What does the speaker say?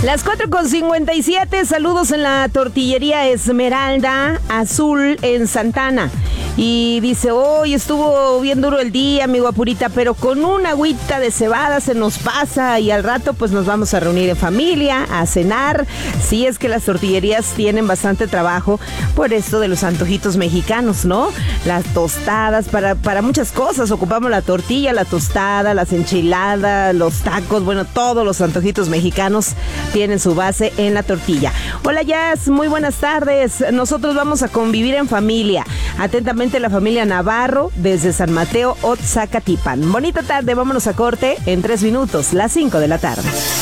Las 4:57, saludos en la tortillería Esmeralda Azul en Santana. Y dice, hoy estuvo bien duro el día, mi guapurita, pero con una agüita de cebada se nos pasa y al rato pues nos vamos a reunir en familia, a cenar. Sí, es que las tortillerías tienen bastante trabajo por esto de los antojitos mexicanos, ¿no? Las tostadas, para muchas cosas ocupamos la tortilla, la tostada, las enchiladas, los tacos, bueno, todos los antojitos mexicanos tienen su base en la tortilla. Hola Jazz, muy buenas tardes. Nosotros vamos a convivir en familia. Atentamente la familia Navarro desde San Mateo, Oaxaca, Tipan. Bonita tarde, vámonos a corte en 3 minutos, las 5 de la tarde.